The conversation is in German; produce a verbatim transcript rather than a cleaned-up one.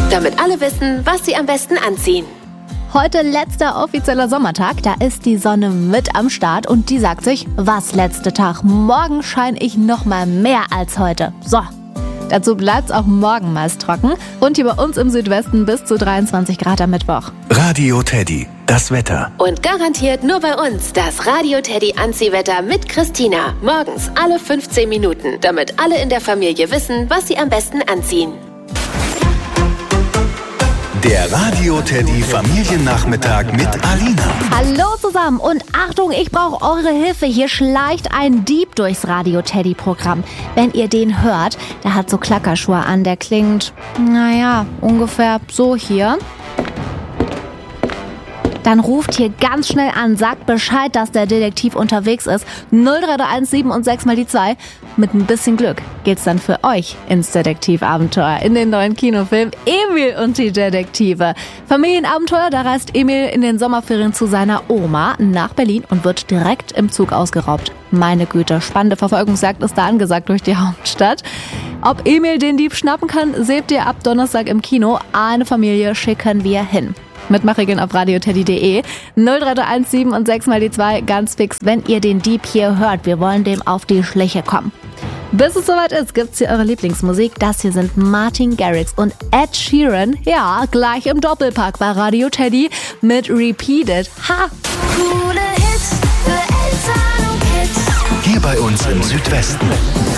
damit alle wissen, was sie am besten anziehen. Heute letzter offizieller Sommertag, da ist die Sonne mit am Start und die sagt sich, was letzte Tag, morgen scheine ich noch mal mehr als heute. So, dazu bleibt's auch morgen meist trocken und hier bei uns im Südwesten bis zu dreiundzwanzig Grad am Mittwoch. Radio Teddy, das Wetter. Und garantiert nur bei uns das Radio Teddy Anziehwetter mit Christina. Morgens alle fünfzehn Minuten, damit alle in der Familie wissen, was sie am besten anziehen. Der Radio Teddy Familiennachmittag mit Alina. Hallo zusammen und Achtung, ich brauche eure Hilfe. Hier schleicht ein Dieb durchs Radio Teddy Programm. Wenn ihr den hört, der hat so Klackerschuhe an, der klingt, naja, ungefähr so hier. Dann ruft hier ganz schnell an, sagt Bescheid, dass der Detektiv unterwegs ist. null drei drei eins sieben und sechs mal die zwei. Mit ein bisschen Glück geht's dann für euch ins Detektivabenteuer in den neuen Kinofilm Emil und die Detektive. Familienabenteuer, da reist Emil in den Sommerferien zu seiner Oma nach Berlin und wird direkt im Zug ausgeraubt. Meine Güte, spannende Verfolgungsjagd ist da angesagt durch die Hauptstadt. Ob Emil den Dieb schnappen kann, seht ihr ab Donnerstag im Kino. Eine Familie schicken wir hin. Mitmachen auf radioteddy punkt de, null drei drei eins sieben und sechs mal die zwei, ganz fix, wenn ihr den Dieb hier hört. Wir wollen dem auf die Schliche kommen. Bis es soweit ist, gibt's hier eure Lieblingsmusik. Das hier sind Martin Garrix und Ed Sheeran. Ja, gleich im Doppelpack bei Radio Teddy mit Repeated. Ha! Coole Hits für Eltern und Kids. Hier bei uns im Südwesten.